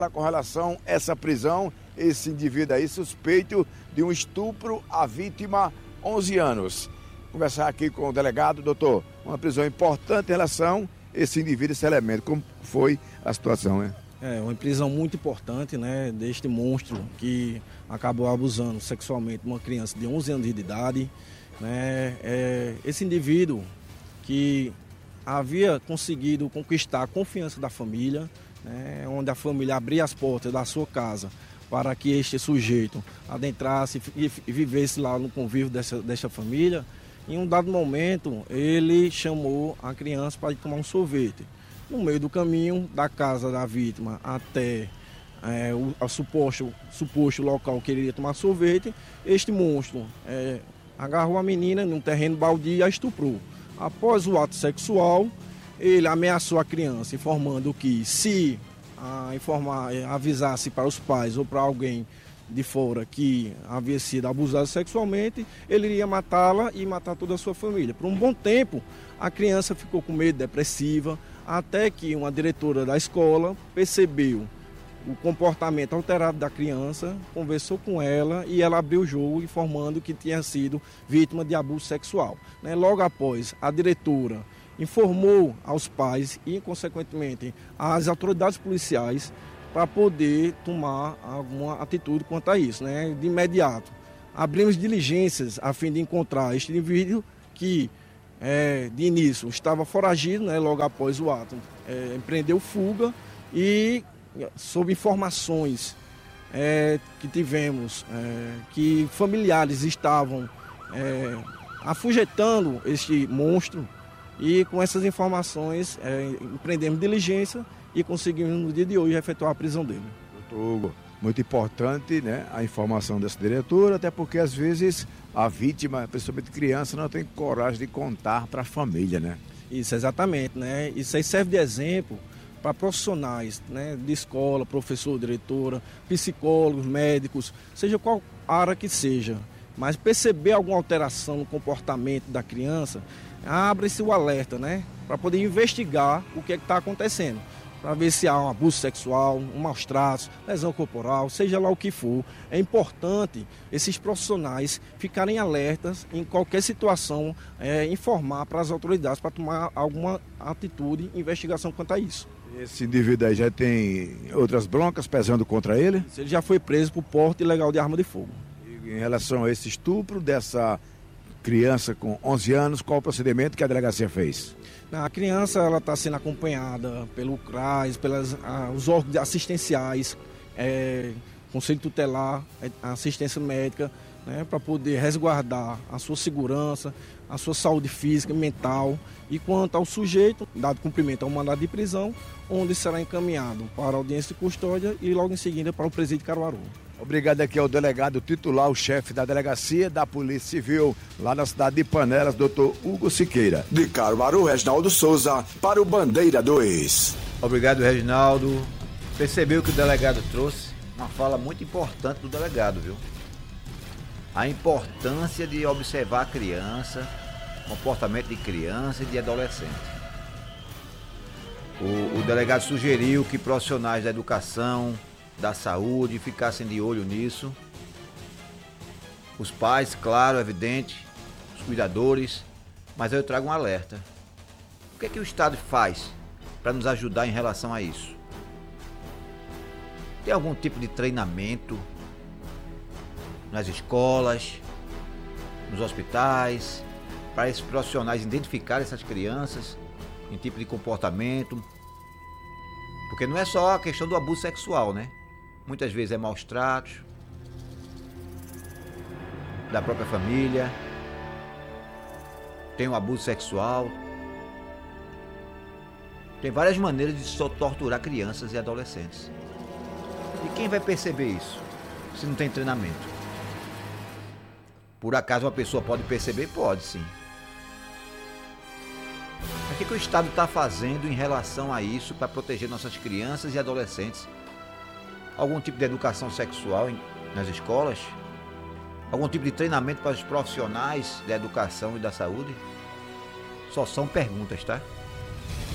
Com relação a essa prisão, esse indivíduo aí suspeito de um estupro à vítima, 11 anos. Conversar aqui com o delegado, doutor, uma prisão importante em relação a esse indivíduo, esse elemento. Como foi a situação, né? É uma prisão muito importante, né, deste monstro que acabou abusando sexualmente de uma criança de 11 anos de idade, né? Esse indivíduo que havia conseguido conquistar a confiança da família, né, onde a família abria as portas da sua casa para que este sujeito adentrasse e vivesse lá no convívio dessa família. Em um dado momento, ele chamou a criança para ir tomar um sorvete. No meio do caminho, da casa da vítima até o suposto local que ele iria tomar sorvete, este monstro agarrou a menina num terreno baldio e a estuprou. Após o ato sexual, ele ameaçou a criança, informando que se avisasse para os pais ou para alguém de fora que havia sido abusado sexualmente, ele iria matá-la e matar toda a sua família. Por um bom tempo, a criança ficou com medo, depressiva, até que uma diretora da escola percebeu o comportamento alterado da criança, conversou com ela e ela abriu o jogo informando que tinha sido vítima de abuso sexual. Logo após, a diretora informou aos pais e, consequentemente, às autoridades policiais para poder tomar alguma atitude quanto a isso. De imediato, abrimos diligências a fim de encontrar este indivíduo que, de início, estava foragido, logo após o ato, empreendeu fuga e, sob informações que tivemos, que familiares estavam afugetando este monstro, e com essas informações empreendemos diligência e conseguimos no dia de hoje efetuar a prisão dele. Doutor Hugo, muito importante, né, a informação dessa diretora, até porque às vezes a vítima, principalmente criança, não tem coragem de contar para a família, né? Isso, exatamente, né? Isso aí serve de exemplo para profissionais, né, de escola, professor, diretora, psicólogos, médicos, seja qual área que seja. Mas perceber alguma alteração no comportamento da criança, abre-se o alerta, né, para poder investigar o que está acontecendo, para ver se há um abuso sexual, um maus tratos, lesão corporal, seja lá o que for. É importante esses profissionais ficarem alertas em qualquer situação, informar para as autoridades para tomar alguma atitude, investigação quanto a isso. Esse indivíduo aí já tem outras broncas pesando contra ele? Ele já foi preso por porte ilegal de arma de fogo. E em relação a esse estupro dessa criança com 11 anos, qual o procedimento que a delegacia fez? A criança está sendo acompanhada pelo CRAS, os órgãos assistenciais, Conselho Tutelar, assistência médica, né, para poder resguardar a sua segurança, a sua saúde física e mental. E quanto ao sujeito, dado cumprimento ao mandado de prisão, onde será encaminhado para a audiência de custódia e logo em seguida para o presídio de Caruaru. Obrigado aqui ao delegado titular, o chefe da delegacia da Polícia Civil, lá na cidade de Panelas, doutor Hugo Siqueira. De Caruaru, Reginaldo Souza, para o Bandeira 2. Obrigado, Reginaldo. Percebeu que o delegado trouxe uma fala muito importante do delegado, viu? A importância de observar a criança, comportamento de criança e de adolescente. O delegado sugeriu que profissionais da educação, da saúde, ficassem de olho nisso. Os pais, claro, evidente, os cuidadores, mas eu trago um alerta. O que é que o Estado faz para nos ajudar em relação a isso? Tem algum tipo de treinamento nas escolas, nos hospitais, para esses profissionais identificarem essas crianças em tipo de comportamento? Porque não é só a questão do abuso sexual, né? Muitas vezes é maus tratos da própria família, tem o abuso sexual, tem várias maneiras de só torturar crianças e adolescentes. E quem vai perceber isso se não tem treinamento? Por acaso uma pessoa pode perceber? Pode, sim. Mas o que o Estado está fazendo em relação a isso para proteger nossas crianças e adolescentes? Algum tipo de educação sexual nas escolas? Algum tipo de treinamento para os profissionais da educação e da saúde? Só são perguntas, tá?